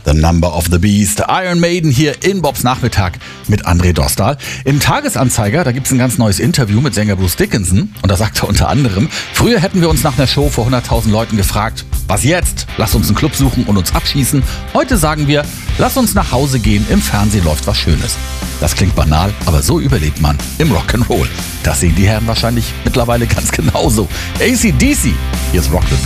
The Number of the Beast, Iron Maiden hier in Bobs Nachmittag mit André Dostal. Im Tagesanzeiger, da gibt es ein ganz neues Interview mit Sänger Bruce Dickinson und da sagt er unter anderem, früher hätten wir uns nach einer Show vor 100.000 Leuten gefragt, was jetzt? Lass uns einen Club suchen und uns abschießen. Heute sagen wir, lass uns nach Hause gehen, im Fernsehen läuft was Schönes. Das klingt banal, aber so überlebt man im Rock'n'Roll. Das sehen die Herren wahrscheinlich mittlerweile ganz genauso. AC/DC, hier ist Rock the